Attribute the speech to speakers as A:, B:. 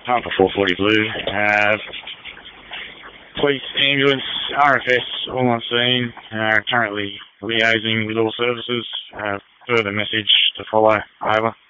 A: Papa 440 Blue. Police, ambulance, RFS, all on scene. Currently liaising with all services. Further message to follow. Over.